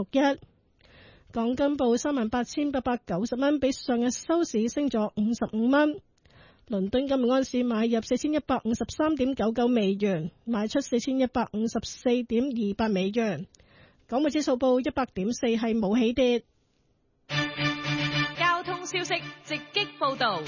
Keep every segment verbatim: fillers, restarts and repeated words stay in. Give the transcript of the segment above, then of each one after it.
六一。港金報三萬八千八百九十蚊，比上日收市升咗五十五蚊。倫敦金每安士買入四千一百五十三點九九美元，賣出四千一百五十四點二八美元。港匯指數報一百點四，係冇起跌。 交通消息直擊報道。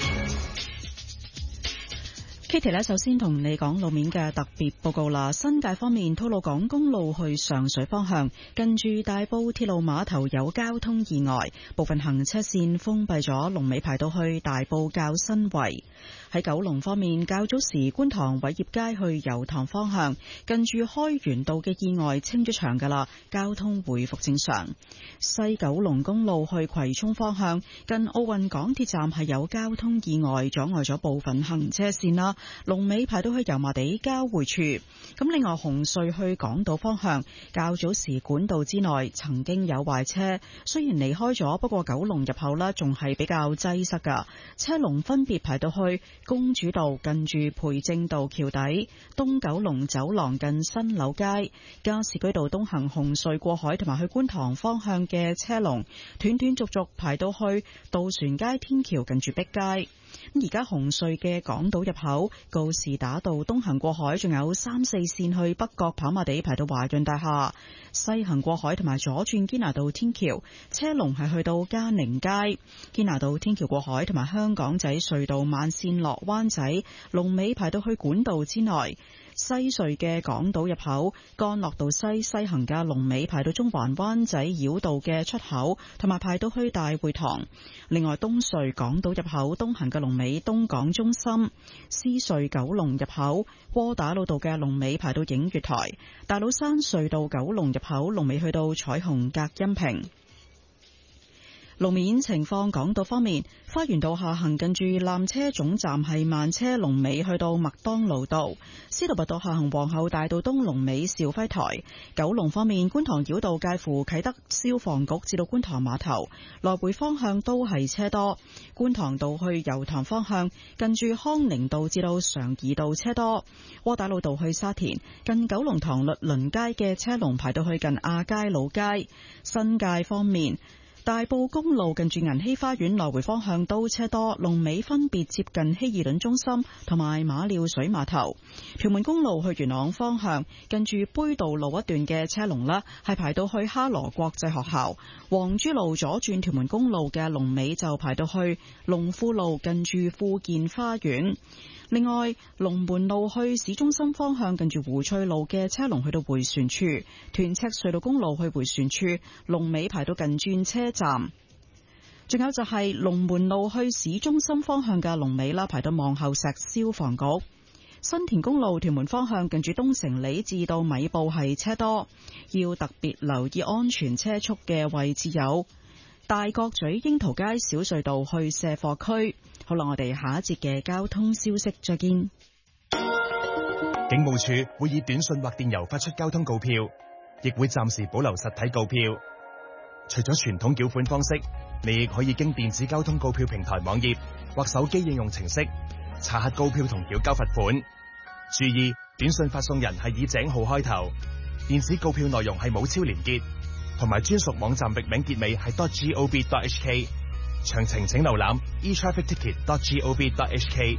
Kitty 咧，首先同你講路面嘅特別報告啦。新界方面，吐露港公路去上水方向，近住大埔鐵路碼頭有交通意外，部分行車線封閉咗，龍尾排到去大埔滘新圍。喺九龍方面，較早時觀塘偉業街去油塘方向，近住開源道嘅意外清咗場噶啦，交通回復正常。西九龍公路去葵涌方向，近奧運港鐵站係有交通意外，阻礙咗部分行車線啦。龍尾排到去油麻地交匯處。咁另外紅隧去港島方向，較早時管道之內曾經有壞車，雖然離開咗，不過九龍入口啦仲係比較擠塞噶，車龍分別排到去公主道近住培正道橋底，東九龍走廊近新柳街，加士居道東行紅隧過海同埋去觀塘方向嘅車龍斷斷續續排到去渡船街天橋近住碧街。而家紅隧嘅港島入口告士打道東行過海，仲有三四線去北角跑馬地排到華潤大廈，西行過海同埋左轉堅拿道天橋車龍係去到嘉寧街，堅拿道天橋過海同埋香港仔隧道慢線落灣仔，龍尾排到去管道之內。西隧嘅港島入口干諾道西西行嘅龍尾排到中環灣仔繞道嘅出口，同埋排到去大會堂。另外東隧港島入口東行嘅龍尾東港中心，獅隧九龍入口窩打老道嘅龍尾排到映月台，大老山隧道九龍入口龍尾去到彩虹隔音屏。路面情況，港島方面，花園道下行近住纜車總站係慢車，龍尾去到麥當勞道；司徒拔道下行皇后大道東龍尾兆輝台。九龍方面，觀塘繞道介乎啟德消防局至到觀塘碼頭，來回方向都係車多。觀塘道去油塘方向，近住康寧道至到常怡道車多。窩打老道去沙田，近九龍塘律倫街嘅車龍排到去近亞皆老街。新界方面，大埔公路近住銀禧花園來回方向都車多，龍尾分別接近希爾頓中心同埋馬料水碼頭。屯門公路去元朗方向，近住杯渡路一段嘅車龍呢係排到去哈羅國際學校。黃珠路左轉屯門公路嘅龍尾就排到去龍富路近住富健花園。另外，龍門路去市中心方向，近住湖翠路嘅車龍去到回旋處；屯赤隧道公路去回旋處，龍尾排到近轉車站。仲有就係龍門路去市中心方向嘅龍尾啦，排到望后石消防局。新田公路屯門方向，近住東城里至到米埔係車多，要特別留意安全車速嘅位置有大角咀櫻桃街小隧道去卸貨區。好啦，我哋下一節嘅交通消息再見。 警務處會以短信或電郵發出交通告票，亦會暫時保留實體告票。除咗傳統繳款方式，你亦可以經電子交通告票平台網頁或手機應用程式查核告票同繳交罰款。注意，短信發送人係以井號開頭，電子告票內容係冇超連結，同埋專屬網站域名結尾係 .gov.hk。詳情請瀏覽 e traffic ticket dot gov dot h k。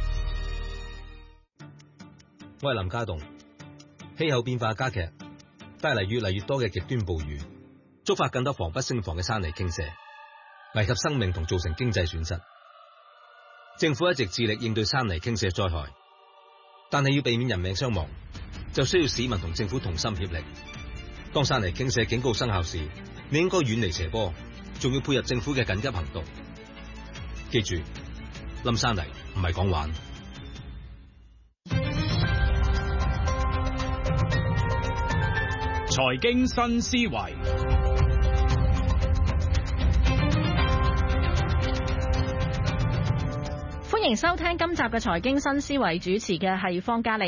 我係林家棟。氣候變化加劇，帶嚟越嚟越多嘅極端暴雨，觸發更多防不勝防嘅山泥傾瀉，危及生命同造成經濟損失。政府一直致力應對山泥傾瀉災害，但係要避免人命傷亡，就需要市民同政府同心協力。當山泥傾瀉警告生效時，你應該遠離斜坡，仲要配合政府嘅緊急行動。記住，冧山泥唔係講玩。 財經新思維， 歡迎收聽今集嘅財經新思維，主持嘅係方嘉利。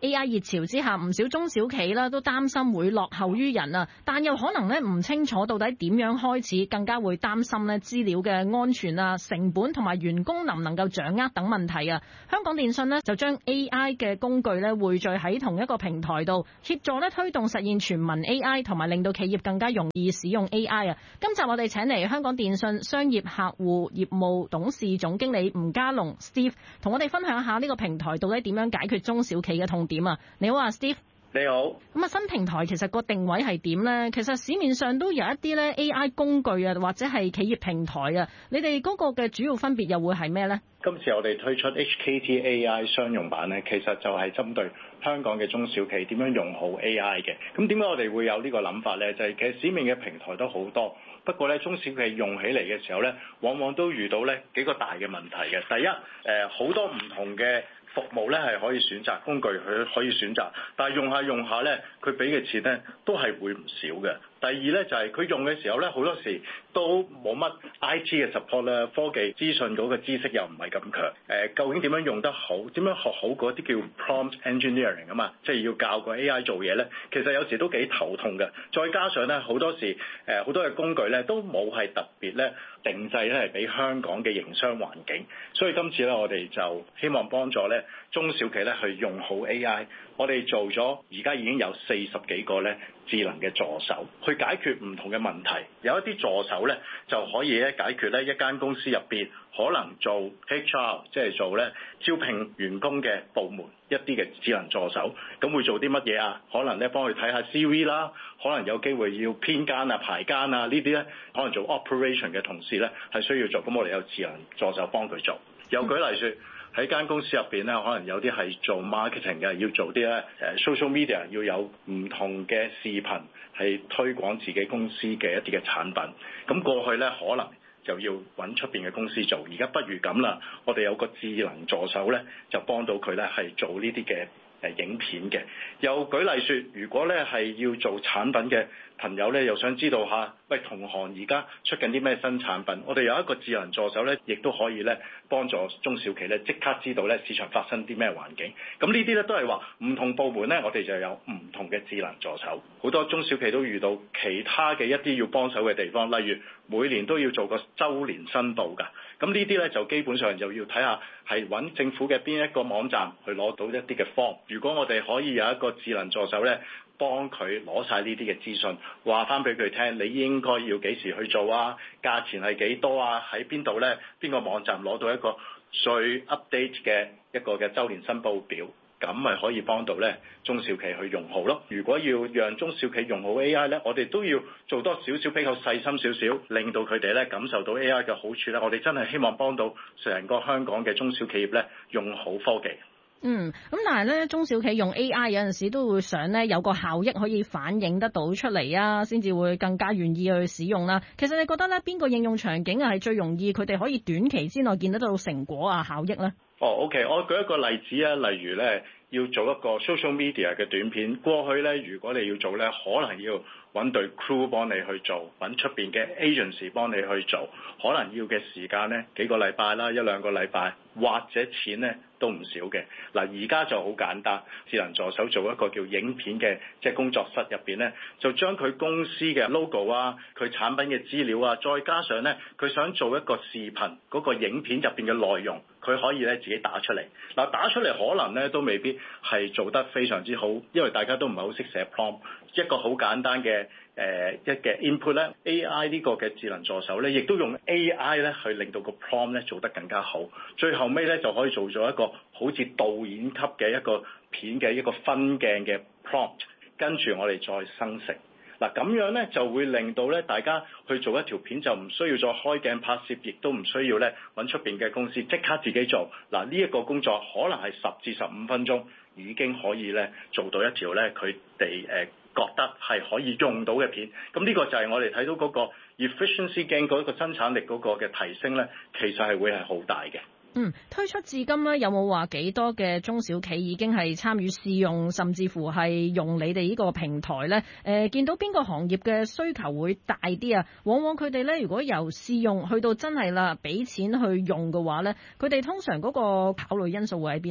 A I 熱潮之下，唔少中小企啦都擔心會落後於人啊，但又可能咧唔清楚到底點樣開始，更加會擔心咧資料嘅安全啊、成本同埋員工能唔能夠掌握等問題啊。香港電訊咧就將 A I 嘅工具咧匯聚喺同一個平台度，協助咧推動實現全民 A I， 同埋令到企業更加容易使用 A I 啊。今集我哋請嚟香港電訊商業客戶業務董事總經理吳家龍 Steve， 同我哋分享下呢個平台到底點樣解決中小企嘅痛點啊。你好啊 Steve。 你好。 咁啊，新平台其實個定位係點呢？其實市面上都有一啲咧 A I 工具啊，或者係企業平台啊，你哋嗰個嘅主要分別又會係咩呢？ 今次我哋推出 H K T A I 商用版咧，其實就係針對香港嘅中小企點樣用好 A I 嘅。咁點解我哋會有呢個諗法呢？就係其實市面嘅平台都好多，不過咧中小企用起嚟嘅時候咧，往往都遇到咧幾個大嘅問題嘅。第一，誒好多唔同嘅服務咧係可以選擇，工具佢可以選擇，但係用下用下咧，佢俾嘅錢咧都係會唔少嘅。第二咧就係佢用嘅時候咧，好多時都冇乜 I T 嘅 support 啦，科技資訊嗰個知識又唔係咁強。誒，究竟點樣用得好？點樣學好嗰啲叫 prompt engineering 啊嘛，即係要教個 A I 做嘢咧，其實有時都幾頭痛嘅。再加上咧，好多時誒好多嘅工具咧都冇係特別咧定製咧係俾香港嘅營商環境，所以今次咧我哋就希望幫助咧中小企咧去用好 A I。我哋做咗而家已經有四十幾個咧智能嘅助手，去解決唔同嘅問題。有一啲助手咧就可以咧解決咧一間公司入邊可能做 H R， 即係做咧招聘員工嘅部門一啲嘅智能助手。咁會做啲乜嘢啊？可能咧幫佢睇下 C V 啦，可能有機會要編間啊、排間啊呢啲咧，可能做 operation 嘅同事咧係需要做。咁我哋有智能助手幫佢做。有舉例說，喺間公司入邊咧，可能有啲係做 marketing 嘅，要做啲咧誒 social media， 要有唔同嘅視頻係推廣自己公司嘅一啲嘅產品。咁過去咧可能就要揾出邊嘅公司做，而家不如咁啦，我哋有個智能助手咧，就幫到佢咧係做呢啲嘅誒影片嘅。又舉例說，如果咧係要做產品嘅朋友咧，又想知道下，喂，同行而家出緊啲咩新產品？我哋有一個智能助手咧，亦都可以咧幫助中小企咧即刻知道咧市場發生啲咩環境。咁呢啲咧都係話唔同部門咧，我哋就有唔同嘅智能助手。好多中小企都遇到其他嘅一啲要幫手嘅地方，例如每年都要做個週年申報㗎。咁呢啲咧就基本上就要睇下係揾政府嘅邊一個網站去攞到一啲嘅 form。如果我哋可以有一個智能助手咧，幫佢攞晒呢啲嘅資訊，話翻俾佢聽，你應該要幾時去做啊？價錢係幾多啊？喺邊度呢？邊個網站攞到一個最 update 嘅一個嘅週年申報表，咁咪可以幫到呢中小企去用好咯。如果要讓中小企用好 A I 呢，我哋都要做多少少比較細心少少，令到佢哋呢感受到 A I 嘅好處呢。我哋真係希望幫到成個香港嘅中小企業呢用好科技。 嗯，咁但係咧，中小企用 A I 有陣時都會想咧有個效益可以反映得到出嚟啊，先至會更加願意去使用啦。其實你覺得咧邊個應用場景啊係最容易佢哋可以短期之內見得到成果啊效益咧？ 哦 ，OK，我舉一個例子啊，例如咧要做一個 social media 嘅短片，過去咧如果你要做咧，可能要揾隊 crew 幫你去做，揾出邊嘅 agency 幫你去做，可能要嘅時間咧幾個禮拜啦，一兩個禮拜，或者錢咧都唔少嘅。嗱，而家就好簡單，智能助手做一個叫影片嘅即係工作室入邊咧，就將佢公司嘅 logo 啊，佢產品嘅資料啊，再加上咧佢想做一個視頻嗰個影片入邊嘅內容，佢可以咧自己打出嚟。嗱，打出嚟可能咧都未必係做得非常之好，因為大家都唔係好識寫 prompt。一個好簡單嘅誒一嘅 input 咧 ，A I 呢個嘅智能助手咧，亦都用 A I 咧去令到個 prompt 咧做得更加好。最後尾咧就可以做咗一個好似導演級嘅一個片嘅一個分鏡嘅 prompt， 跟住我哋再生成。嗱，咁樣咧就會令到咧大家去做一條片就唔需要再開鏡拍攝，亦都唔需要咧揾出邊嘅公司，即刻自己做。嗱，呢一個工作可能係十至十五分鐘已經可以咧做到一條咧佢哋誒覺得係可以用到嘅片。咁呢個就係我哋睇到嗰個 efficiency gain 嗰個生產力嗰個嘅提升咧，其實係會係好大嘅。 嗯，推出至今咧，有冇話幾多嘅中小企已經係參與試用，甚至乎係用你哋呢個平台咧？誒、呃，見到邊個行業嘅需求會大啲啊？往往佢哋咧，如果由試用去到真係啦，俾錢去用嘅話咧，佢哋通常嗰個考慮因素會喺邊呢？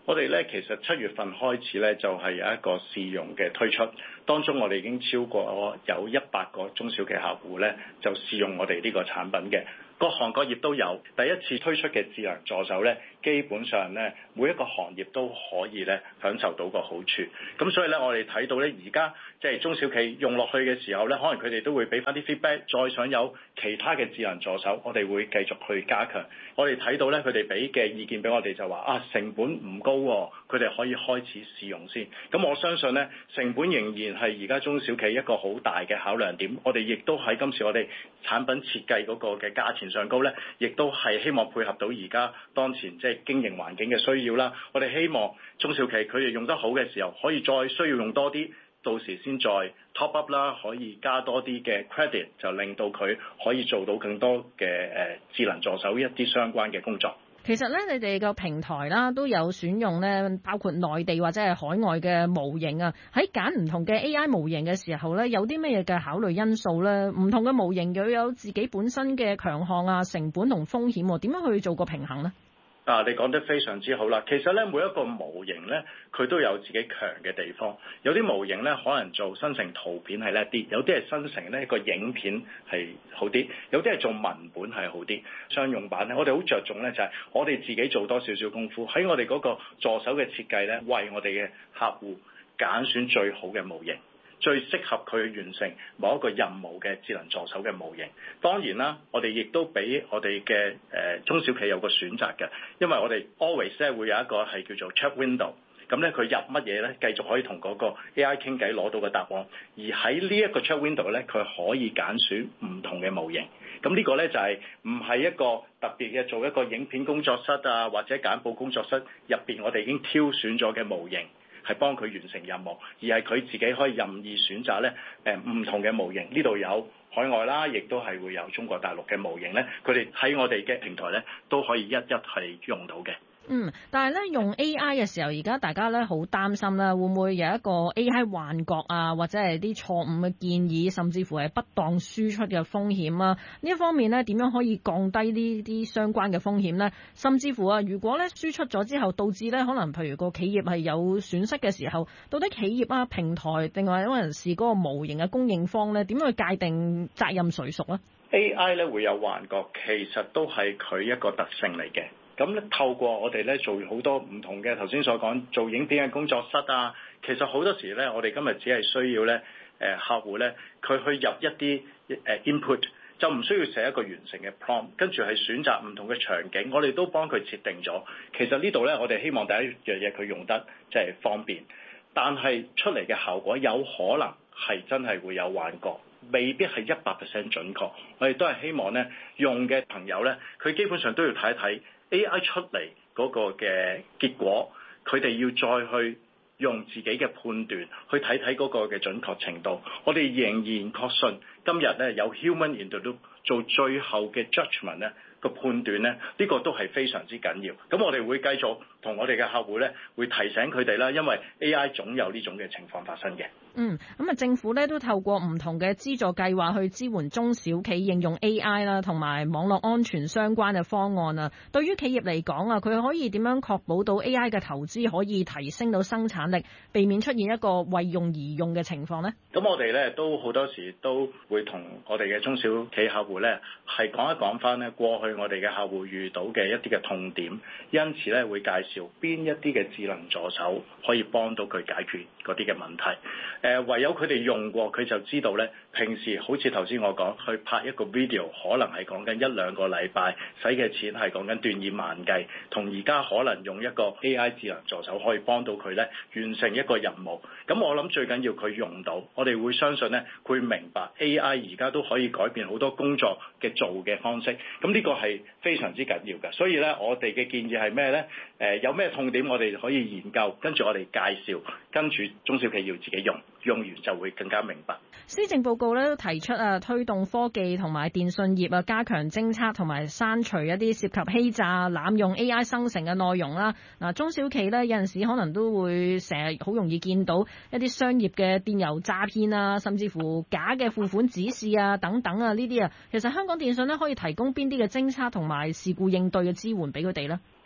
我哋咧其實七月份開始咧就係有一個試用嘅推出，當中我哋已經超過有一百個中小企客戶咧就試用我哋呢個產品嘅。各行各業都有，第一次推出嘅智能助手咧，基本上咧每一個行業都可以咧享受到個好處。咁所以咧，我哋睇到咧，而家即係中小企用落去嘅時候咧，可能佢哋都會俾翻啲 feedback，再想有其他嘅智能助手，我哋會繼續去加強。我哋睇到咧，佢哋俾嘅意見俾我哋就話啊，成本唔高喎，佢哋可以開始試用先。咁我相信咧，成本仍然係而家中小企一個好大嘅考量點。我哋亦都喺今次我哋產品設計嗰個嘅價錢上高咧，亦都係希望配合到而家當前即係經營環境嘅需要啦。我哋希望中小企佢哋用得好嘅時候，可以再需要用多啲，到時先再 top up 啦，可以加多啲嘅 credit， 就令到佢可以做到更多嘅誒智能助手一啲相關嘅工作。 其實咧，你哋個平台啦都有選用咧，包括內地或者係海外嘅模型啊。喺揀唔同嘅 A I 模型嘅時候咧，有啲咩嘅考慮因素咧？唔同嘅模型又有自己本身嘅強項啊、成本同風險，點樣去做個平衡呢？ 啊，你講得非常之好啦。其實咧，每一個模型咧，佢都有自己強嘅地方。有啲模型咧，可能做生成圖片係叻啲；有啲係生成呢個影片係好啲；有啲係做文本係好啲。商用版咧，我哋好着重咧，就係我哋自己做多少少功夫喺我哋嗰個助手嘅設計咧，為我哋嘅客戶揀選最好嘅模型，最適合佢完成某一個任務嘅智能助手嘅模型。當然啦，我哋亦都俾我哋嘅誒中小企有個選擇嘅，因為我哋 always 咧會有一個係叫做 chat window， 咁咧佢入乜嘢咧，繼續可以同嗰個 A I 傾偈攞到個答案。而喺呢一個 chat window 咧，佢可以揀選唔同嘅模型。咁呢個咧就係唔係一個特別嘅做一個影片工作室啊，或者簡報工作室入邊我哋已經挑選咗嘅模型，係幫佢完成任務，而係佢自己可以任意選擇咧，誒唔同嘅模型。呢度有海外啦，亦都係會有中國大陸嘅模型咧。佢哋喺我哋嘅平台咧，都可以一一係用到嘅。 嗯，但係咧用 A I 嘅時候，而家大家咧好擔心啦，會唔會有一個 A I 幻覺啊，或者係啲錯誤嘅建議，甚至乎係不當輸出嘅風險啊？呢一方面咧，點樣可以降低呢啲相關嘅風險咧？甚至乎啊，如果咧輸出咗之後，導致咧可能譬如個企業係有損失嘅時候，到底企業啊、平台定係有人士嗰個模型嘅供應方咧，點樣去界定責任誰屬咧 ？A I 咧會有幻覺，其實都係佢一個特性嚟嘅。咁咧透過我哋咧做好多唔同嘅頭先所講做影片嘅工作室啊，其實好多時咧我哋今日只係需要咧誒客戶咧佢去入一啲誒 input， 就唔需要寫一個完成嘅 prompt， 跟住係選擇唔同嘅場景，我哋都幫佢設定咗。其實呢度咧我哋希望第一樣嘢佢用得即係方便，但係出嚟嘅效果有可能係真係會有幻覺，未必係一百 percent 準確。我哋都係希望咧用嘅朋友咧，佢基本上都要睇一睇A I 出嚟嗰個嘅結果，佢哋要再去用自己嘅判斷去睇睇嗰個嘅準確程度。我哋仍然確信今日咧有 human in the loop 做最後嘅 judgment 咧個判斷咧，呢個都係非常之緊要。咁我哋會繼續同我哋嘅客戶咧會提醒佢哋啦，因為 A I 總有呢種嘅情況發生嘅。 嗯，咁啊，政府咧都透過唔同嘅資助計劃去支援中小企應用 A I 啦，同埋網絡安全相關嘅方案啊。對於企業嚟講啊，佢可以點樣確保到 A I 嘅投資可以提升到生產力，避免出現一個為用而用嘅情況呢？ 咁我哋咧都好多時都會同我哋嘅中小企客戶咧係講一講翻咧過去我哋嘅客戶遇到嘅一啲嘅痛點，因此咧會介紹邊一啲嘅智能助手可以幫到佢解決嗰啲嘅問題。誒唯有佢哋用過，佢就知道咧。平時好似頭先我講，去拍一個 video， 可能係講緊一兩個禮拜，使嘅錢係講緊斷以萬計。同而家可能用一個 A I 智能助手可以幫到佢咧，完成一個任務。咁我諗最緊要佢用到，我哋會相信咧，佢明白 A I 而家都可以改變好多工作嘅做嘅方式。咁呢個係非常之緊要嘅。所以咧，我哋嘅建議係咩咧？誒有咩痛點我哋可以研究，跟住我哋介紹，跟住中小企要自己用，用完就會更加明白。 施政報告咧都提出啊，推動科技同埋電信業啊，加強偵測同埋刪除一啲涉及欺詐、濫用 A I 生成嘅內容啦。嗱，中小企咧有陣時可能都會成日好容易見到一啲商業嘅電郵詐騙啊，甚至乎假嘅付款指示啊等等啊呢啲啊，其實香港電信咧可以提供邊啲嘅偵測同埋事故應對嘅支援俾佢哋咧？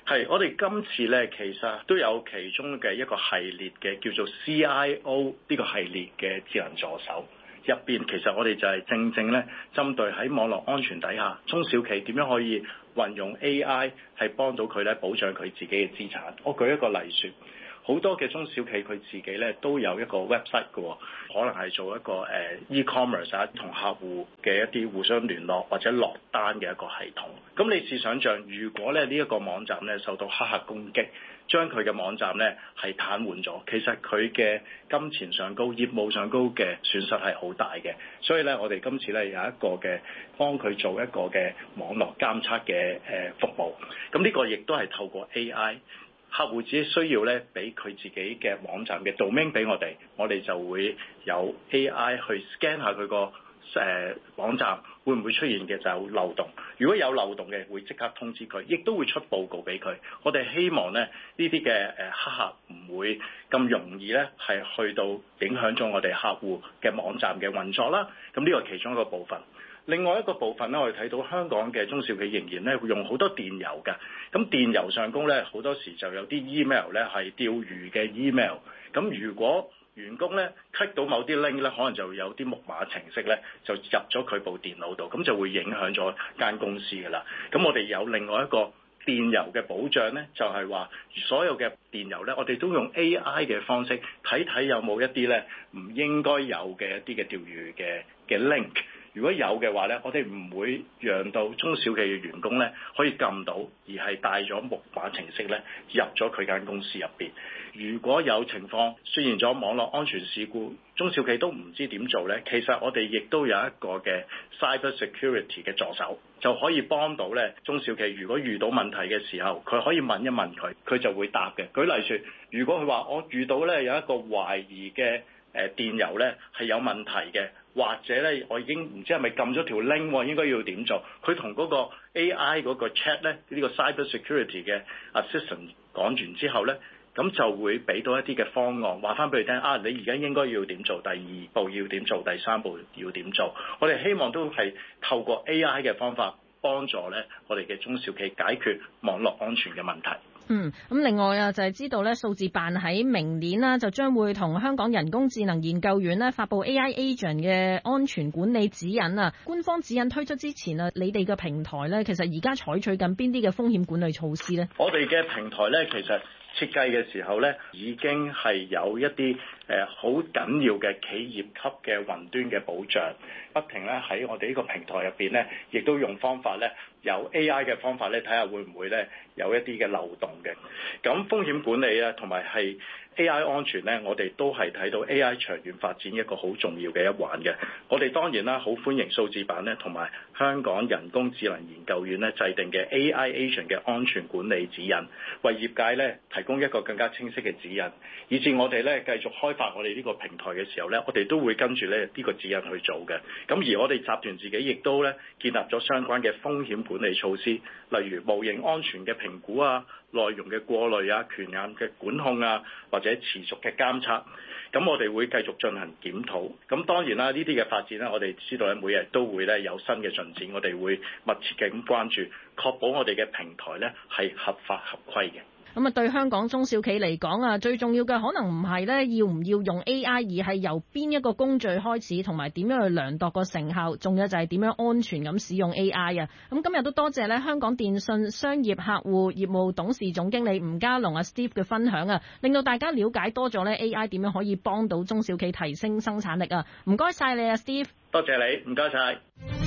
係，我哋今次咧其實都有其中嘅一個系列嘅叫做 C I O 呢個系列嘅智能助手入邊，其實我哋就係正正咧針對喺網絡安全底下，中小企點樣可以運用 A I 係幫到佢咧保障佢自己嘅資產。我舉一個例説。好多嘅中小企佢自己咧都有一個 website 嘅，可能係做一個誒 e-commerce 啊，同客戶嘅一啲互相聯絡或者落單嘅一個系統。咁你試想像，如果咧呢一個網站咧受到黑客攻擊，將佢嘅網站咧係癱瘓咗，其實佢嘅金錢上高、業務上高嘅損失係好大嘅。所以咧，我哋今次咧有一個嘅幫佢做一個嘅網絡監測嘅誒服務。咁呢個亦都係透過 A I。客戶只需要咧俾佢自己嘅網站嘅 domain 俾我哋，我哋就會有 A I 去 scan 下佢個誒網站會唔會出現嘅就有漏洞。如果有漏洞嘅，會即刻通知佢，亦都會出報告俾佢。我哋希望咧呢啲嘅誒黑客唔會咁容易咧係去到影響咗我哋客戶嘅網站嘅運作啦。咁呢個係其中一個部分。另外一個部分咧，我哋睇到香港嘅中小企仍然咧會用好多電郵嘅，咁電郵上高咧好多時就有啲 email 咧係釣魚嘅 email， 咁如果員工咧 click 到某啲 link 咧，可能就有啲木馬程式咧就入咗佢部電腦度，咁就會影響咗間公司㗎啦。咁我哋有另外一個電郵嘅保障咧，就係話所有嘅電郵咧，我哋都用 A I 嘅方式睇睇有冇一啲咧唔應該有嘅一啲嘅釣魚嘅嘅 link。如果有嘅話咧，我哋唔會讓到中小企嘅員工咧可以撳到，而係帶咗木馬程式咧入咗佢間公司入邊。如果有情況出現咗網絡安全事故，中小企都唔知點做咧，其實我哋亦都有一個嘅 cyber security 嘅助手，就可以幫到咧中小企。如果遇到問題嘅時候，佢可以問一問佢，佢就會答嘅。舉例說，如果佢話我遇到咧有一個懷疑嘅誒電郵咧係有問題嘅。或者咧，我已經唔知係咪撳咗條 link， 應該要點做？佢同嗰個 A I 嗰個 chat 咧，呢個 cyber security 嘅 assistant 講完之後咧，咁就會俾到一啲嘅方案，話翻俾你聽啊！你而家應該要點做？第二步要點做？第三步要點做？我哋希望都係透過 A I 嘅方法幫助咧，我哋嘅中小企解決網絡安全嘅問題。 嗯，咁另外啊，就係知道咧，數字辦喺明年啦，就將會同香港人工智能研究院咧發布 A I Agent 嘅安全管理指引啊。官方指引推出之前啊，你哋嘅平台咧，其實而家採取緊邊啲嘅風險管理措施咧？ 我哋嘅平台咧，其實設計嘅時候咧，已經係有一啲誒好緊要嘅企業級嘅雲端嘅保障，不停咧喺我哋呢個平台入邊咧，亦都用方法咧，有 A I 嘅方法咧，睇下會唔會咧有一啲嘅漏洞嘅。咁風險管理啊，同埋係 A I 安全咧，我哋都係睇到 A I 長遠發展一個好重要嘅一環嘅。我哋當然啦，好歡迎數字辦咧，同埋香港人工智能研究院咧制定嘅 A I Agent 嘅安全管理指引，為業界咧提供一個更加清晰嘅指引，以至我哋咧繼續開發我哋呢個平台嘅時候咧，我哋都會跟住咧呢個指引去做嘅。咁而我哋集團自己亦都咧建立咗相關嘅風險管理措施，例如模型安全嘅評估啊、內容嘅過濾啊、權限嘅管控啊，或者持續嘅監測。咁我哋會繼續進行檢討。咁當然啦，呢啲嘅發展咧，我哋知道咧每日都會咧有新嘅進展，我哋會密切嘅咁關注，確保我哋嘅平台咧係合法合規嘅。 咁啊，對香港中小企嚟講啊，最重要嘅可能唔係咧要唔要用 A I， 而係由邊一個工序開始，同埋點樣去量度個成效，仲有就係點樣安全咁使用 A I 啊。咁今日都多謝咧香港電訊商業客戶業務董事總經理吳家龍啊 Steve 嘅分享啊，令到大家了解多咗咧 A I 點樣可以幫到中小企提升生產力啊。唔該晒你啊 Steve。 多謝你，唔該晒。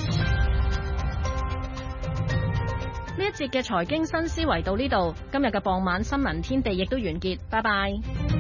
呢一節嘅財經新思維到呢度，今日嘅傍晚新聞天地亦都完結，拜拜。